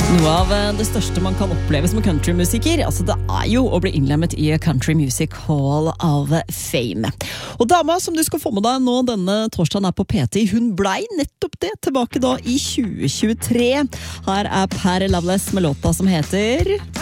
Noe av det største man kan oppleve som countrymusiker, altså det jo å bli innlemmet i Country Music Hall of Fame. Og dama som du skal få med deg nå denne torsdagen på PT, hun blei nettopp det tilbake da i 2023. Her Perry Loveless med låta som heter